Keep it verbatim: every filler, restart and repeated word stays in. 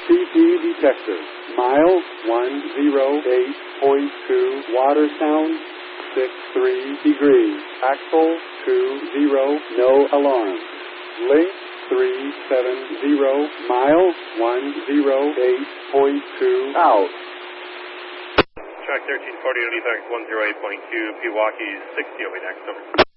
C P detector. Mile one oh eight point two. Water sound six three degrees. Axle two zero. No alarm. Link three seven zero. Mile one oh eight point two. Out. Track thirteen forty, Unifax one oh eight point two, Pewaukee sixty over next, over.